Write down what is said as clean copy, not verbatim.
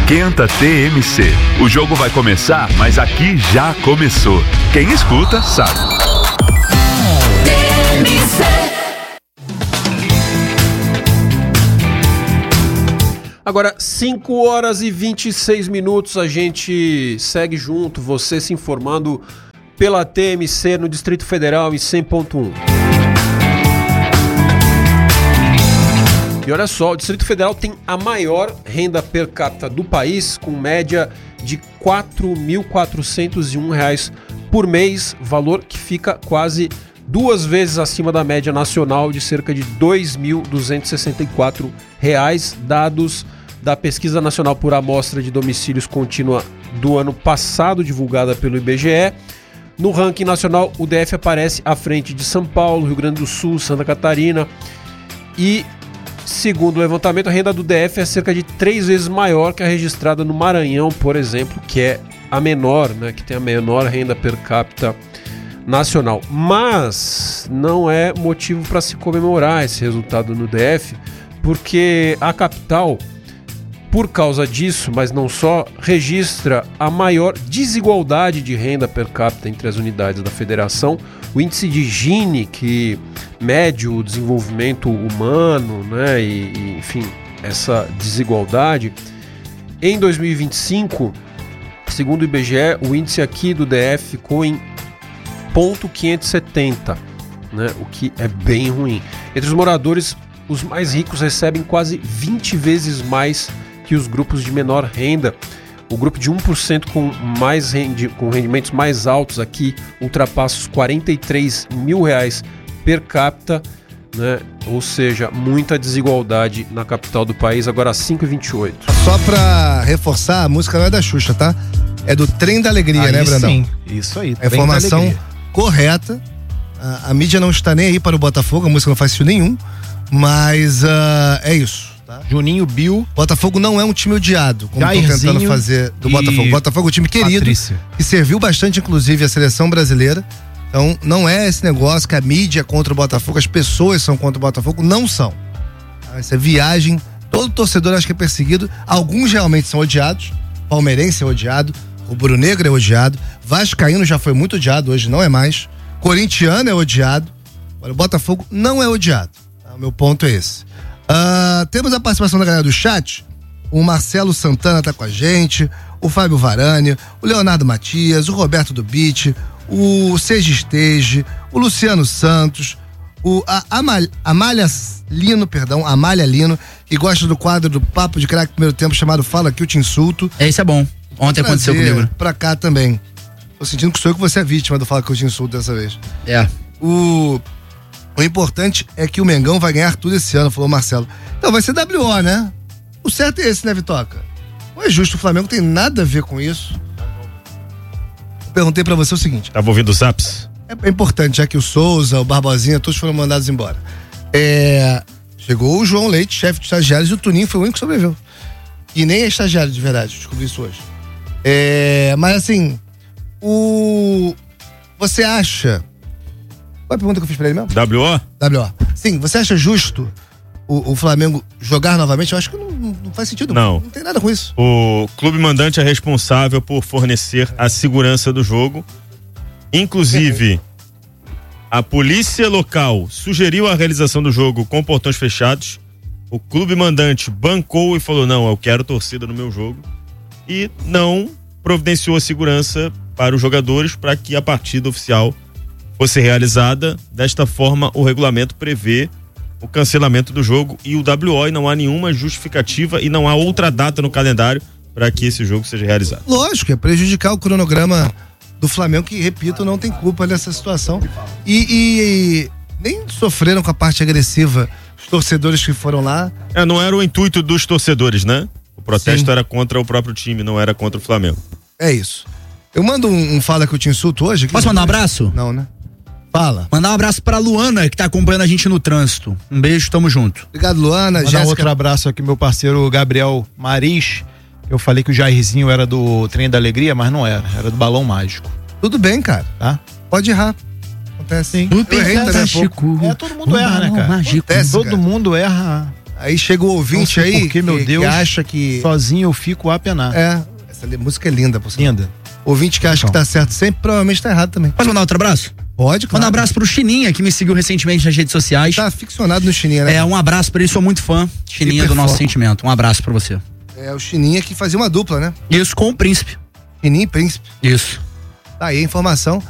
Esquenta TMC. O jogo vai começar, mas aqui já começou. Quem escuta sabe. TMC. Agora, 5h26, a gente segue junto, você se informando pela TMC no Distrito Federal em 100.1. E olha só, o Distrito Federal tem a maior renda per capita do país, com média de R$ 4.401 por mês, valor que fica quase 2 vezes acima da média nacional de cerca de R$ 2.264, dados da Pesquisa Nacional por Amostra de Domicílios Contínua do ano passado, divulgada pelo IBGE. No ranking nacional, o DF aparece à frente de São Paulo, Rio Grande do Sul, Santa Catarina e, segundo o levantamento, a renda do DF é cerca de 3 vezes maior que a registrada no Maranhão, por exemplo, que é a menor, né, que tem a menor renda per capita nacional. Mas não é motivo para se comemorar esse resultado no DF, porque a capital, por causa disso, mas não só, registra a maior desigualdade de renda per capita entre as unidades da federação. O índice de Gini, que mede o desenvolvimento humano, né, e enfim, essa desigualdade, em 2025, segundo o IBGE, o índice aqui do DF ficou em 0,570, né, o que é bem ruim. Entre os moradores, os mais ricos recebem quase 20 vezes mais que os grupos de menor renda. O grupo de 1% com rendimentos mais altos aqui ultrapassa os R$ 43 mil per capita, né? Ou seja, muita desigualdade na capital do país. Agora 5h28. Só pra reforçar, a música não é da Xuxa, tá? É do Trem da Alegria, aí, né, Brandão? Sim, isso aí. É informação correta. A mídia não está nem aí para o Botafogo, a música não faz sentido nenhum, mas é isso. Tá? Juninho, Bill. Botafogo não é um time odiado, como estão tentando fazer do Botafogo. Botafogo é um time querido, Patrícia, que serviu bastante, inclusive, a seleção brasileira. Então, não é esse negócio que a mídia é contra o Botafogo, as pessoas são contra o Botafogo, não são. Essa viagem, todo torcedor acha que é perseguido. Alguns realmente são odiados. Palmeirense é odiado, o rubro-negro é odiado, vascaíno já foi muito odiado, hoje não é mais. Corintiano é odiado. Olha, o Botafogo não é odiado. Tá? O meu ponto é esse. Temos a participação da galera do chat. O Marcelo Santana tá com a gente, o Fábio Varane, o Leonardo Matias, o Roberto do Beat, o Sege, o Luciano Santos, a Amália Lino, que gosta do quadro do Papo de Craque Primeiro Tempo chamado Fala Que Eu Te Insulto. Esse é bom. Ontem aconteceu comigo. Pra cá também. Tô sentindo que sou eu que você é vítima do Fala Que Eu Te Insulto dessa vez. É. O importante é que o Mengão vai ganhar tudo esse ano, falou o Marcelo. Então vai ser WO, né? O certo é esse, né, Vitoca? Não é justo, o Flamengo tem nada a ver com isso. Eu perguntei pra você o seguinte. Tava ouvindo os zaps? É importante, já que o Souza, o Barbosinha, todos foram mandados embora. Chegou o João Leite, chefe de estagiários, e o Tuninho foi o único que sobreviveu. E nem é estagiário de verdade, descobri isso hoje. Mas assim, você acha... Qual é a pergunta que eu fiz pra ele mesmo? WO? Sim, você acha justo o Flamengo jogar novamente? Eu acho que não faz sentido. Não tem nada com isso. O clube mandante é responsável por fornecer a segurança do jogo. Inclusive, a polícia local sugeriu a realização do jogo com portões fechados. O clube mandante bancou e falou: não, eu quero torcida no meu jogo. E não providenciou a segurança para os jogadores para que a partida oficial fosse realizada. Desta forma, o regulamento prevê o cancelamento do jogo e o WO, e não há nenhuma justificativa e não há outra data no calendário para que esse jogo seja realizado. Lógico, é prejudicar o cronograma do Flamengo, que, repito, não tem culpa nessa situação. E nem sofreram com a parte agressiva os torcedores que foram lá. Não era o intuito dos torcedores, né? O protesto era contra o próprio time, não era contra o Flamengo. É isso. Eu mando um Fala Que Eu Te Insulto hoje. Posso mandar um abraço? Não, né? Fala. Mandar um abraço pra Luana, que tá acompanhando a gente no trânsito. Um beijo, tamo junto. Obrigado, Luana. Mandar outro abraço aqui, meu parceiro Gabriel Maris. Eu falei que o Jairzinho era do Trem da Alegria, mas não era do Balão Mágico. Tudo bem, cara. Tá? Pode errar. Acontece. Super fantástico. Todo mundo erra, né, cara? Mágico. Todo mundo erra Aí chega o ouvinte aí porque, meu Deus, que acha que... sozinho eu fico a penar. Essa música é linda, por sinal. Linda. Ouvinte que acha que tá certo sempre, provavelmente tá errado também. Posso mandar outro abraço? Pode, claro. Manda um abraço pro Chininha, que me seguiu recentemente nas redes sociais. Tá ficcionado no Chininha, né? Um abraço pra ele, sou muito fã. Chininha do Nosso Sentimento. Um abraço pra você. O Chininha que fazia uma dupla, né? Isso, com o Príncipe. Chininha e Príncipe. Isso. Tá aí a informação.